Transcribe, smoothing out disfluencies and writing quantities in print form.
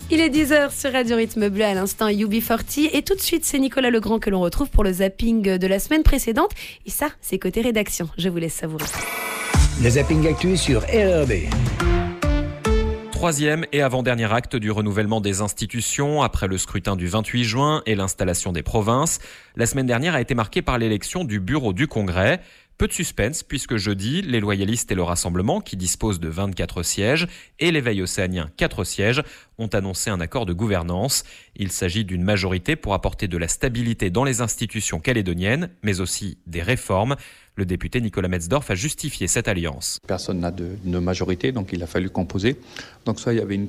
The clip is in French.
Il est 10h sur Radio Rythme Bleu, à l'instant UB40, et tout de suite c'est Nicolas Legrand que l'on retrouve pour le zapping de la semaine précédente, et ça c'est côté rédaction, je vous laisse savourer. Le zapping actu sur RRB. Troisième et avant-dernier acte du renouvellement des institutions après le scrutin du 28 juin et l'installation des provinces. La semaine dernière a été marquée par l'élection du bureau du Congrès. Peu de suspense puisque jeudi, les loyalistes et le Rassemblement, qui disposent de 24 sièges, et l'Éveil océanien, 4 sièges, ont annoncé un accord de gouvernance. Il s'agit d'une majorité pour apporter de la stabilité dans les institutions calédoniennes, mais aussi des réformes. Le député Nicolas Metzdorf a justifié cette alliance. Personne n'a de majorité, donc il a fallu composer. Donc soit il y avait une